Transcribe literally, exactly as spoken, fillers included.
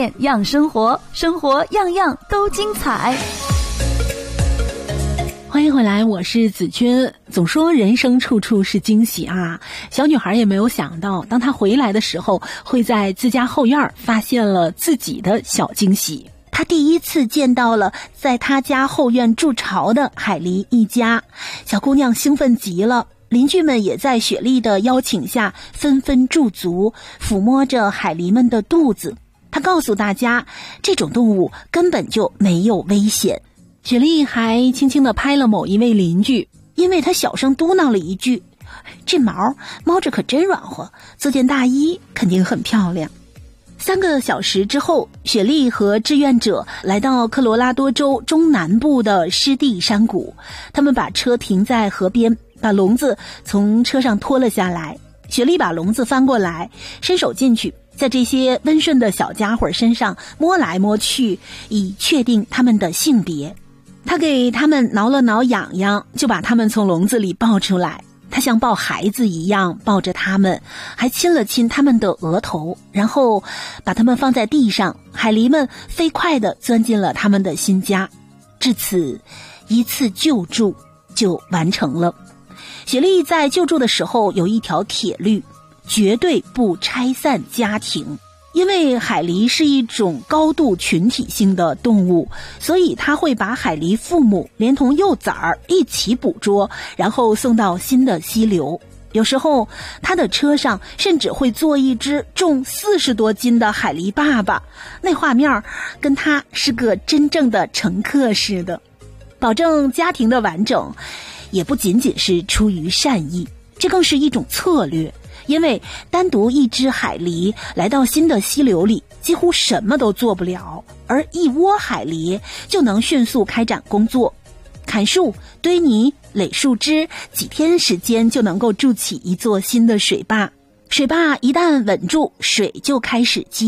念样生活，生活样样都精彩。 欢迎回来，我是子君。总说人生处处是惊喜啊，小女孩也没有想到，当她回来的时候，会在自家后院发现了自己的小惊喜。她第一次见到了在她家后院筑巢的海狸一家，小姑娘兴奋极了。邻居们也在雪莉的邀请下纷纷驻足，抚摸着海狸们的肚子。她告诉大家，这种动物根本就没有危险。雪莉还轻轻地拍了某一位邻居，因为她小声嘟囔了一句：“这毛猫着可真软和，这件大衣肯定很漂亮。”三个小时之后，雪莉和志愿者来到科罗拉多州中南部的湿地山谷，他们把车停在河边，把笼子从车上脱了下来。雪莉把笼子翻过来，伸手进去，在这些温顺的小家伙身上摸来摸去，以确定他们的性别。他给他们挠了挠痒痒，就把他们从笼子里抱出来。他像抱孩子一样抱着他们，还亲了亲他们的额头，然后把他们放在地上。海狸们飞快地钻进了他们的新家。至此，一次救助就完成了。雪莉在救助的时候有一条铁律，绝对不拆散家庭。因为海狸是一种高度群体性的动物，所以它会把海狸父母连同幼崽儿一起捕捉，然后送到新的溪流。有时候它的车上甚至会坐一只重四十多斤的海狸爸爸，那画面跟他是个真正的乘客似的。保证家庭的完整也不仅仅是出于善意，这更是一种策略。因为单独一只海狸来到新的溪流里，几乎什么都做不了，而一窝海狸就能迅速开展工作。砍树、堆泥、垒树枝，几天时间就能够筑起一座新的水坝。水坝一旦稳住，水就开始积